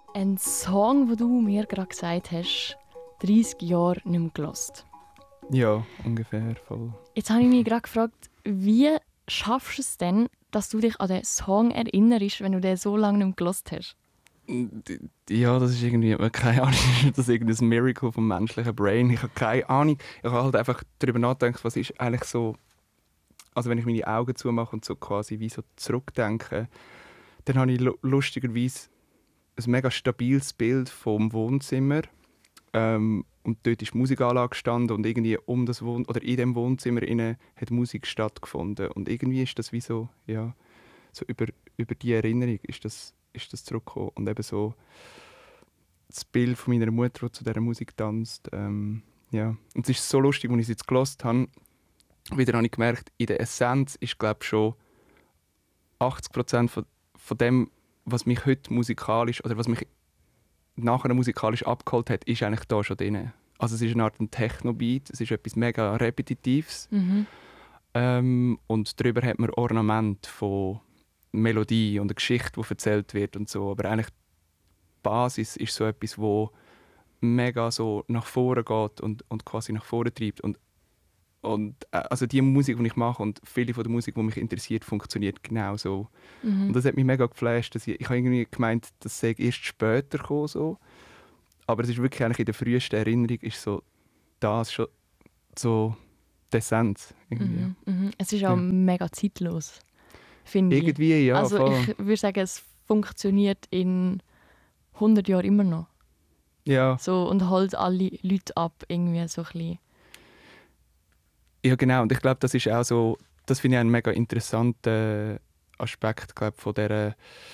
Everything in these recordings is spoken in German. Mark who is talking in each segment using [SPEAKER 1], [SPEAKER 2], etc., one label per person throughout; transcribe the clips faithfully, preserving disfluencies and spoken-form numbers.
[SPEAKER 1] Ein Song, den du mir gerade gesagt hast, dreißig Jahre nicht mehr gehört.
[SPEAKER 2] Ja, ungefähr voll.
[SPEAKER 1] Jetzt habe ich mich gerade gefragt, wie schaffst du es denn, dass du dich an den Song erinnerst, wenn du den so lange nicht mehr gehört hast?
[SPEAKER 2] Ja, das ist irgendwie, keine Ahnung, das ist irgendein Miracle vom menschlichen Brain. Ich habe keine Ahnung. Ich habe halt einfach darüber nachgedacht, was ist eigentlich so, also wenn ich meine Augen zumache und so quasi wie so zurückdenke, dann habe ich lu- lustigerweise ein mega stabiles Bild vom Wohnzimmer. Ähm, und dort ist die Musikanlage gestanden und irgendwie um das Wohn oder in dem Wohnzimmer inne hat Musik stattgefunden. Und irgendwie ist das wie so, ja, so über, über die Erinnerung ist das, ist das zurückgekommen. Und eben so das Bild von meiner Mutter, die zu dieser Musik tanzt. Ähm, ja. Und es ist so lustig, als ich es jetzt gehört habe, wieder habe ich gemerkt, in der Essenz ist, glaube ich, schon achtzig Prozent von, von dem, was mich heute musikalisch oder was mich nachher musikalisch abgeholt hat, ist eigentlich da schon drin. Also es ist eine Art ein Techno-Beat, es ist etwas mega Repetitives.
[SPEAKER 1] Mhm.
[SPEAKER 2] Ähm, und darüber hat man Ornament von Melodie und eine Geschichte, die erzählt wird und so. Aber eigentlich die Basis ist so etwas, wo mega so nach vorne geht und, und quasi nach vorne treibt. Und, und äh, also die Musik, die ich mache und viele von der Musik, die mich interessiert, funktioniert genau so. Und
[SPEAKER 1] Mhm.
[SPEAKER 2] das hat mich mega geflasht. Dass ich, ich habe irgendwie gemeint, das sei erst später gekommen, so. Aber es ist wirklich eigentlich in der frühesten Erinnerung ist so das schon so die Essenz irgendwie.
[SPEAKER 1] Mhm. Mhm. Es ist auch
[SPEAKER 2] Ja.
[SPEAKER 1] mega zeitlos, finde ich.
[SPEAKER 2] Irgendwie, ja,
[SPEAKER 1] Also
[SPEAKER 2] voll.
[SPEAKER 1] ich würde sagen, es funktioniert in hundert Jahren immer noch.
[SPEAKER 2] Ja,
[SPEAKER 1] So, und holt alle Leute ab, irgendwie so ein bisschen.
[SPEAKER 2] ja, genau. Und ich glaube, das ist auch so, das finde ich einen mega interessanten Aspekt, glaub, von dieser,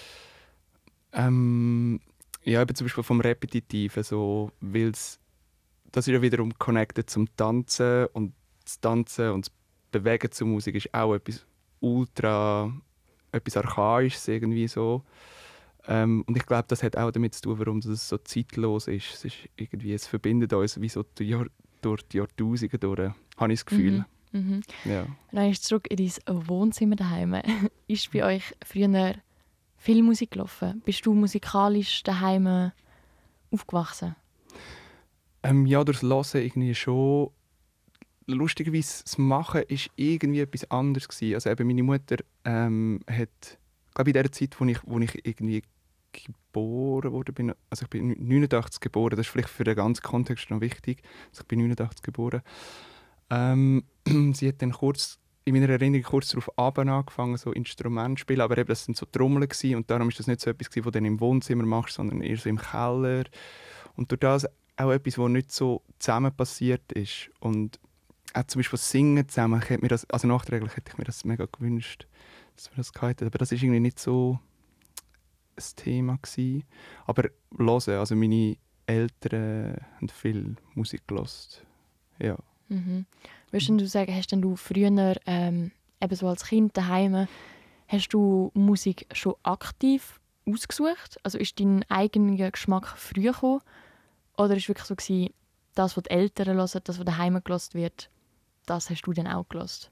[SPEAKER 2] ähm, ja, eben zum Beispiel vom Repetitiven, so, weil's, das ist ja wiederum connected zum Tanzen und das Tanzen und das Bewegen zur Musik ist auch etwas ultra, etwas Archaisches irgendwie so. Ähm, und ich glaube, das hat auch damit zu tun, warum das so zeitlos ist. Es ist irgendwie, es verbindet uns wie so die Jahr, durch die Jahrtausende durch, habe ich das Gefühl.
[SPEAKER 1] Mhm. Mhm.
[SPEAKER 2] Ja.
[SPEAKER 1] Dann ist zurück in dein Wohnzimmer daheim. Ist bei euch früher viel Musik gelaufen? Bist du musikalisch daheim aufgewachsen?
[SPEAKER 2] Ähm, ja, durchs Hören irgendwie schon. Lustigerweise, das Machen war irgendwie etwas anderes gewesen. Also eben meine Mutter ähm, hat, glaube in der Zeit, wo ich, wo ich irgendwie geboren wurde, bin, also ich bin neunundachtzig geboren, das ist vielleicht für den ganzen Kontext noch wichtig, also ich bin neunundachtzig geboren. Ähm, sie hat dann kurz, in meiner Erinnerung kurz darauf angefangen, so Instrumente zu spielen, aber eben, das sind so Trommeln gewesen, und darum ist das nicht so etwas gewesen, was du dann im Wohnzimmer machst, sondern eher so im Keller. Und durch das auch etwas, was nicht so zusammen passiert ist. Und auch zum Beispiel Singen zusammen, ich hätte mir das, also nachträglich hätte ich mir das mega gewünscht, dass wir das gehabt hätten. Aber das ist irgendwie nicht so ein Thema gewesen. Aber hören, also meine Eltern haben viel Musik gehört. Ja.
[SPEAKER 1] Mhm. Würdest denn du sagen, hast denn du früher, ähm, eben so als Kind daheim, hast du Musik schon aktiv ausgesucht? Also ist dein eigener Geschmack früher gekommen? Oder ist es wirklich so gewesen, das, was die Eltern hören, das, was daheim gehört wird, das hast du dann auch gehört?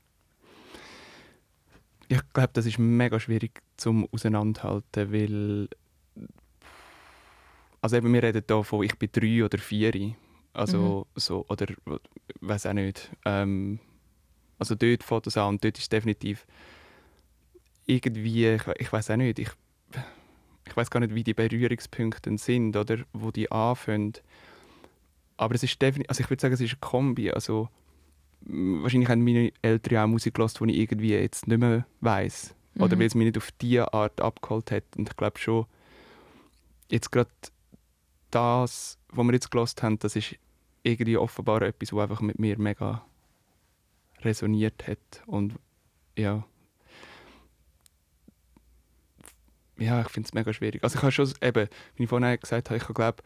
[SPEAKER 2] Ich glaube, das ist mega schwierig zum Auseinanderhalten, weil also eben, wir reden hier von ich bin drei oder vier, also so, oder weiß auch nicht. Ähm, also dort fängt das an und dort ist es definitiv irgendwie, ich, ich weiß auch nicht, ich, ich weiß gar nicht, wie die Berührungspunkte sind oder wo die anfangen. Aber es ist definitiv, also ich würde sagen, es ist eine Kombi. Also m, wahrscheinlich haben meine Eltern auch Musik gehört, die ich irgendwie jetzt nicht mehr weiss. Oder
[SPEAKER 1] Mhm.
[SPEAKER 2] weil es mich nicht auf diese Art abgeholt hat. Und ich glaube schon, jetzt gerade das, was wir jetzt gehört haben, das ist irgendwie offenbar etwas, was einfach mit mir mega resoniert hat. Und ja, ja ich finde es mega schwierig. Also ich habe schon, eben, wie ich vorhin gesagt habe, ich glaube,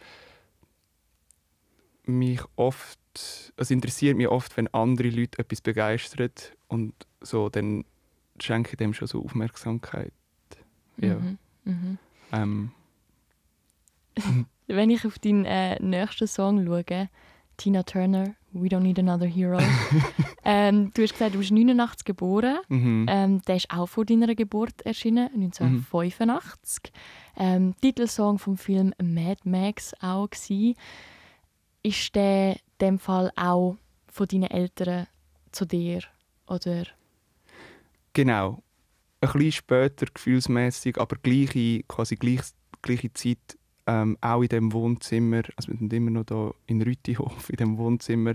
[SPEAKER 2] mich oft, es interessiert mich oft, wenn andere Leute etwas begeistern und so, dann schenke ich dem schon so Aufmerksamkeit. Ja.
[SPEAKER 1] Mhm. Mhm.
[SPEAKER 2] Ähm,
[SPEAKER 1] Wenn ich auf deinen äh, nächsten Song schaue, Tina Turner, «We Don't Need Another Hero». ähm, du hast gesagt, du bist neunundachtzig geboren.
[SPEAKER 2] Mhm.
[SPEAKER 1] Ähm, der ist auch vor deiner Geburt erschienen, neunzehnhundertfünfundachtzig. Mhm. Ähm, Titelsong vom Film Mad Max auch gsi. Ist der in dem Fall auch von deinen Eltern zu dir, oder?
[SPEAKER 2] Genau. Ein bisschen später, gefühlsmässig, aber gleiche, quasi gleich, gleiche Zeit ähm, auch in dem Wohnzimmer, also wir sind immer noch da in Rütihof, in dem Wohnzimmer.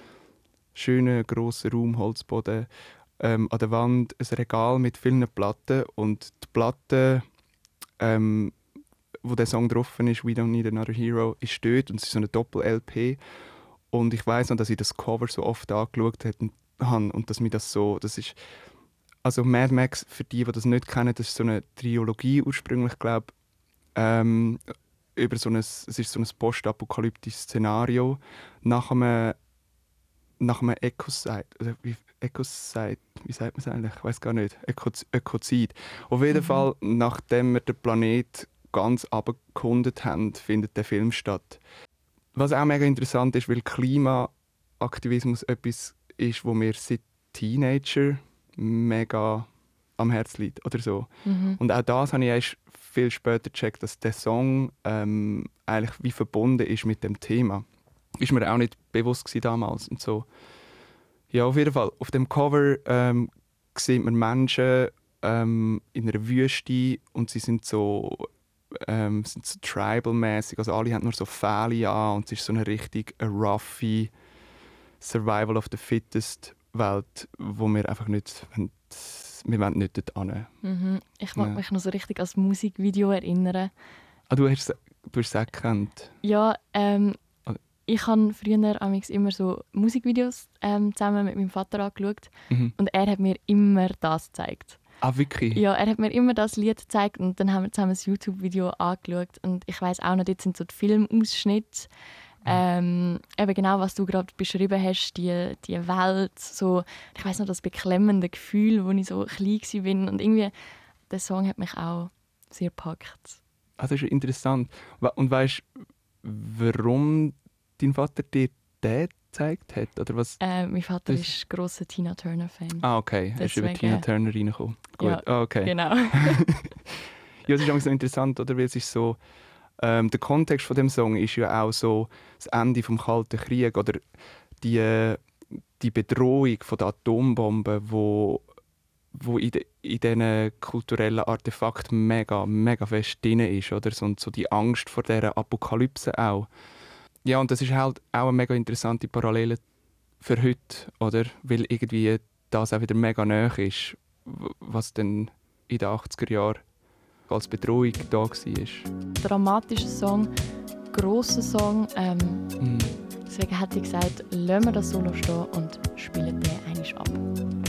[SPEAKER 2] Schöner, grosser Raum, Holzboden. Ähm, an der Wand ein Regal mit vielen Platten. Und die Platte, ähm, wo der Song drauf ist, «We Don't Need Another Hero», ist dort und es ist so eine Doppel-L P. Und ich weiss noch, dass ich das Cover so oft angeschaut habe und dass mir das so, das ist, also Mad Max, für die, die das nicht kennen, das ist so eine Trilogie ursprünglich, glaube ich, ähm, über so ein, es ist so ein postapokalyptisches Szenario nach einem, nach einem Ecocide, oder wie, Ecocide, wie sagt man es eigentlich? Ich weiß gar nicht. Ökoz- Ökozid. Auf jeden
[SPEAKER 1] Mhm.
[SPEAKER 2] Fall, nachdem wir den Planet ganz abgekundet haben, findet der Film statt. Was auch mega interessant ist, weil Klimaaktivismus etwas ist, wo mir seit Teenager mega am Herzen liegt oder so.
[SPEAKER 1] Mhm.
[SPEAKER 2] Und auch das habe ich erst viel später gecheckt, dass der Song ähm, eigentlich wie verbunden ist mit dem Thema. Ist mir auch nicht bewusst gewesen damals und so. Ja, auf jeden Fall. Auf dem Cover ähm, sieht man Menschen ähm, in einer Wüste und sie sind so, ähm, sind so tribal-mäßig. Also alle haben nur so Fähle an und es ist so eine richtig eine roughe Survival of the Fittest Welt, wo wir einfach nicht, wir wollen nicht dort hin.
[SPEAKER 1] Mhm. Ich mag
[SPEAKER 2] Ja.
[SPEAKER 1] mich noch so richtig an das Musikvideo erinnern.
[SPEAKER 2] Ah, du hast es du hast es auch gekannt?
[SPEAKER 1] Ja, ähm,
[SPEAKER 2] Oder-
[SPEAKER 1] ich habe früher amigs immer so Musikvideos ähm, zusammen mit meinem Vater angeschaut
[SPEAKER 2] Mhm.
[SPEAKER 1] und er hat mir immer das gezeigt.
[SPEAKER 2] Ah, wirklich?
[SPEAKER 1] Ja, er hat mir immer das Lied gezeigt und dann haben wir zusammen ein YouTube-Video angeschaut und ich weiss auch noch, dort sind so die Filmausschnitte. Ähm, eben genau, was du gerade beschrieben hast, die, die Welt, so, ich weiss noch, das beklemmende Gefühl, wo ich so klein war und irgendwie, der Song hat mich auch sehr gepackt.
[SPEAKER 2] Ah, das ist interessant. Wa- Und weißt du, warum dein Vater dir den gezeigt hat? Oder was?
[SPEAKER 1] Äh, mein Vater
[SPEAKER 2] Das-
[SPEAKER 1] ist grosser Tina Turner-Fan.
[SPEAKER 2] Ah, okay. Er ist über
[SPEAKER 1] Deswegen-
[SPEAKER 2] Tina Turner reingekommen. Gut.
[SPEAKER 1] Ja,
[SPEAKER 2] Ah, okay.
[SPEAKER 1] Genau.
[SPEAKER 2] Ja, es ist auch so interessant, oder? Weil es ist so, ähm, der Kontext von dem Song ist ja auch so das Ende vom Kalten Krieg oder die, äh, die Bedrohung von der Atombombe, wo, wo in, de, in diesen kulturellen Artefakten mega, mega fest drin ist, oder? So, und so die Angst vor dieser Apokalypse auch. Ja, und das ist halt auch eine mega interessante Parallele für heute, oder? Weil irgendwie das auch wieder mega nahe ist, w- was dann in den achtziger Jahren als Bedrohung da war.
[SPEAKER 1] Dramatischer Song, grosser Song. Ähm,
[SPEAKER 2] Mhm.
[SPEAKER 1] deswegen hätte ich gesagt, lassen wir das Solo stehen und spielen den einmal ab.